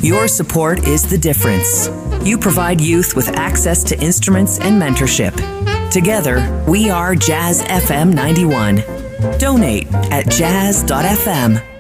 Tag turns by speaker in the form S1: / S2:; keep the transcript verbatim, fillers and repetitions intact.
S1: Your support is the difference. You provide youth with access to instruments and mentorship. Together, we are Jazz F M ninety-one. Donate at jazz dot f m.